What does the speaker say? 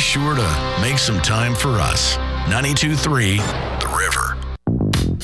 sure to make some time for us. 92.3 The River.